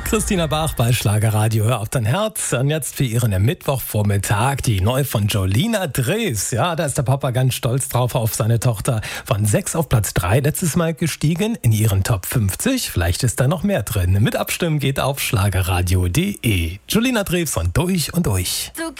Christina Bach bei Schlagerradio, hör auf dein Herz. Und jetzt für ihren Mittwochvormittag die neu von Jolina Drees. Ja, da ist der Papa ganz stolz drauf auf seine Tochter. Von 6 auf Platz 3 letztes Mal gestiegen in ihren Top 50. Vielleicht ist da noch mehr drin. Mit Abstimmen geht auf schlagerradio.de. Jolina Drees von Durch und Durch.